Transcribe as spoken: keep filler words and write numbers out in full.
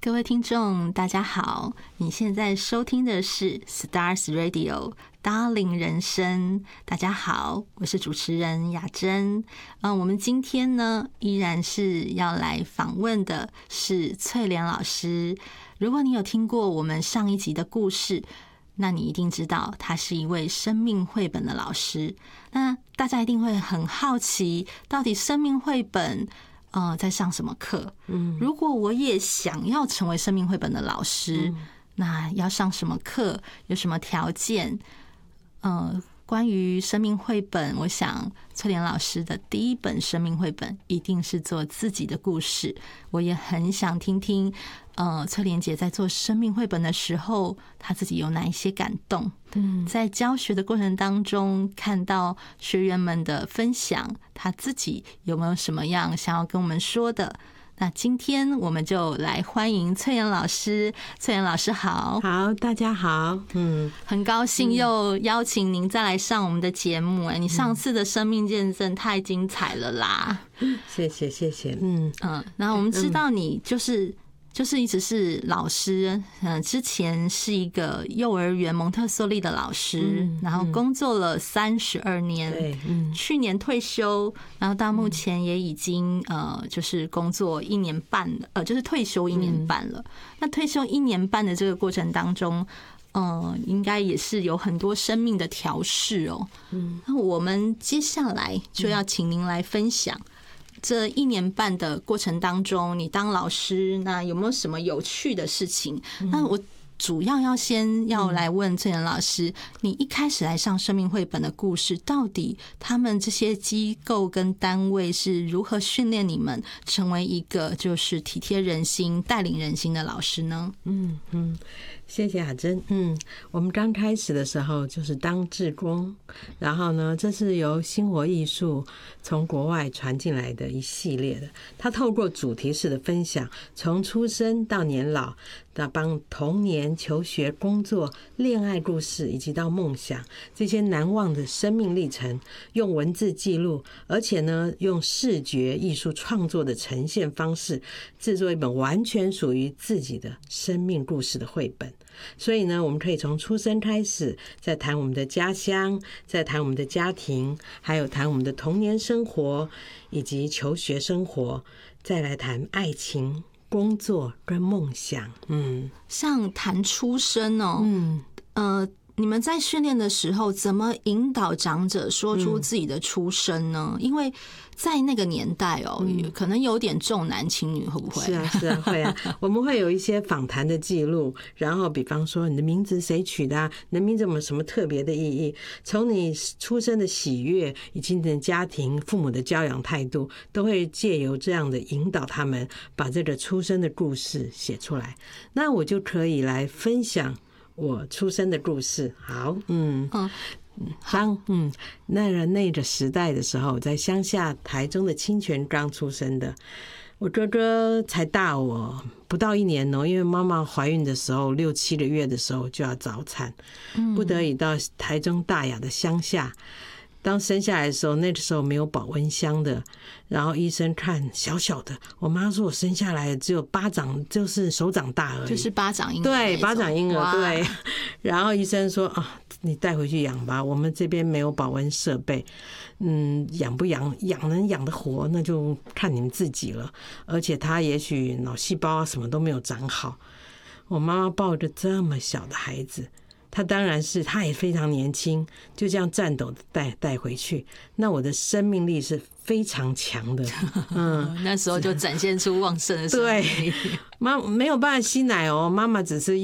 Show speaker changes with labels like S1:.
S1: 各位听众大家好，你现在收听的是 Stars Radio 达伶人生。大家好，我是主持人雅珍。嗯，我们今天呢依然是要来访问的是翠莲老师。如果你有听过我们上一集的故事，那你一定知道他是一位生命绘本的老师。那大家一定会很好奇，到底生命绘本呃，在上什么课？嗯，如果我也想要成为生命绘本的老师，嗯、那要上什么课？有什么条件？呃，关于生命绘本，我想翠莲老师的第一本生命绘本一定是做自己的故事。我也很想听听，呃，翠莲姐在做生命绘本的时候，她自己有哪一些感动？嗯，在教学的过程当中，看到学员们的分享，她自己有没有什么样想要跟我们说的？那今天我们就来欢迎翠莲老师。翠莲老师好。
S2: 好，大家好。嗯，
S1: 很高兴又邀请您再来上我们的节目。哎、嗯，你上次的生命见证太精彩了啦！
S2: 谢谢谢谢。嗯
S1: 嗯，然后我们知道你就是就是一直是老师，嗯，之前是一个幼儿园蒙特梭利的老师，嗯、然后工作了三十二年，对，嗯，去年退休，然后到目前也已经呃，就是工作一年半了，呃，就是退休一年半了。嗯、那退休一年半的这个过程当中，呃，应该也是有很多生命的调试哦。嗯，那我们接下来就要请您来分享。这一年半的过程当中，你当老师，那有没有什么有趣的事情？那我主要要先要来问翠莲老师，你一开始来上生命绘本的故事，到底他们这些机构跟单位是如何训练你们成为一个就是体贴人心、带领人心的老师呢？
S2: 嗯嗯。谢谢雅珍。嗯，我们刚开始的时候就是当志工，然后呢，这是由新活艺术从国外传进来的一系列的，它透过主题式的分享，从出生到年老，到帮童年、求学、工作、恋爱故事，以及到梦想这些难忘的生命历程，用文字记录，而且呢，用视觉艺术创作的呈现方式，制作一本完全属于自己的生命故事的绘本。所以呢，我们可以从出生开始，再谈我们的家乡，再谈我们的家庭，还有谈我们的童年生活以及求学生活，再来谈爱情、工作跟梦想。嗯，
S1: 像谈出生哦，嗯，呃，你们在训练的时候怎么引导长者说出自己的出生呢？嗯、因为在那个年代哦，嗯、可能有点重男轻女，会不会？
S2: 是啊，是啊，会啊。我们会有一些访谈的记录，然后比方说你的名字谁取的、啊，你的名字有没有什么特别的意义？从你出生的喜悦，以及你的家庭、父母的教养态度，都会借由这样的引导他们把这个出生的故事写出来。那我就可以来分享我出生的故事。好，嗯嗯。当嗯那个那个时代的时候，在乡下台中的清泉刚出生的，我哥哥才大我不到一年哦，因为妈妈怀孕的时候六七个月的时候就要早产，不得已到台中大雅的乡下。当生下来的时候，那个时候没有保温箱的，然后医生看小小的，我妈说我生下来只有巴掌，就是手掌大而已，
S1: 就是巴掌婴儿，
S2: 对，巴掌婴儿，对。然后医生说啊，你带回去养吧，我们这边没有保温设备，嗯，养不养，养能养得活，那就看你们自己了。而且他也许脑细胞啊什么都没有长好。我妈妈抱着这么小的孩子。他当然是，他也非常年轻，就这样颤抖的带带回去。那我的生命力是非常强的，
S1: 嗯，那时候就展现出旺盛的生命力。
S2: 对，妈没有办法吸奶哦，妈妈只是